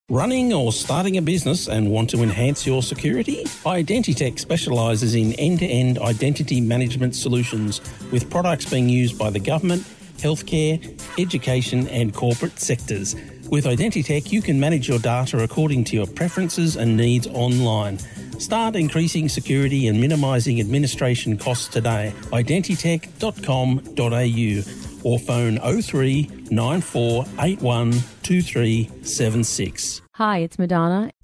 Running or starting a business and want to enhance your security? Identitech specialises in end-to-end identity management solutions with products being used by the government, healthcare, education and corporate sectors. With Identitech, you can manage your data according to your preferences and needs online. Start increasing security and minimising administration costs today. Identitech.com.au or phone 03 9481 2376. Hi, it's Madonna,